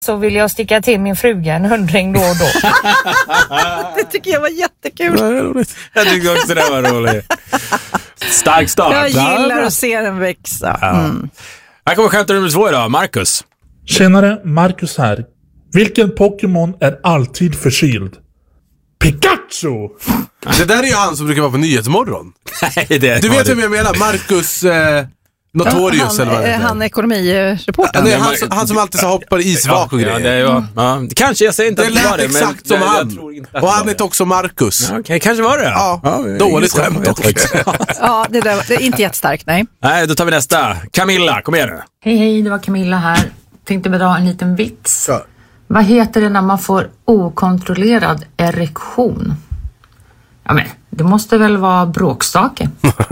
så vill jag sticka till min fruga en 100 då och då. Det tycker jag var jättekul. Jag tycker också det var roligt. Stark start. Jag gillar att se den växa. Här kommer skämt nummer 2 idag, Marcus. Tjenare, Marcus här. Vilken Pokémon är alltid förkyld? Pikachu! Det där är ju han som brukar vara på Nyhetsmorgon. Nej, det Du vet vem jag menar? Marcus Notorius eller vad det heter. Han ekonomireportern. Det är han som alltid så hoppar i isvak och grejer. Kanske, jag säger inte Det att det var lät det, exakt som han. Och han heter också Marcus. Ja, okej, kanske var det. Ja, dåligt skämt också. Ja, det är inte jättestarkt, nej. Nej, då tar vi nästa. Camilla, kom igen nu. Hej, det var Camilla här. Tänkte dra en liten vits. Ja. Vad heter det när man får okontrollerad erektion? Ja, men det måste väl vara bråkstake.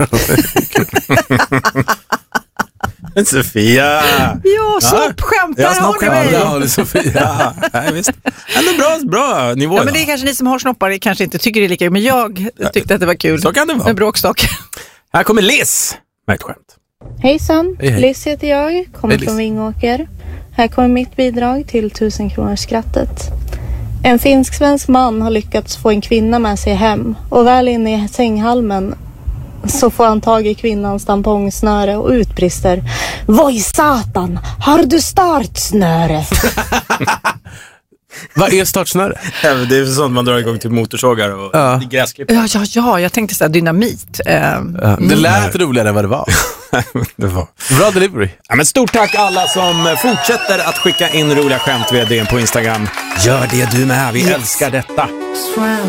Sofia! Ja, snoppskämt, där har ni mig. Ja, det är Sofia. Ja, visst. Ändå bra nivå. Ja, men det är kanske ni som har snoppar kanske inte tycker det är lika kul, men jag tyckte att det var kul. Så kan det vara. Med bråkstake. Här kommer Liz med ett skämt. Hejsan, Hej. Liz heter jag, kommer Hej, från Liz. Vingåker. Här kommer mitt bidrag till 1000 kronors skrattet. En finsk-svensk man har lyckats få en kvinna med sig hem och väl inne i sänghalmen så får han tag i kvinnans tampongsnöre och utbrister: Voi satan, har du startsnöre? Vad är startsnöre? Ja, det är sånt man drar igång till motorsågar och gräsklipp. Ja, jag tänkte så här dynamit. Det lät roligare än vad det var. Det var. Bra delivery. Ja, men stort tack alla som fortsätter att skicka in roliga skämt via DN på Instagram. Gör det du med, vi älskar detta.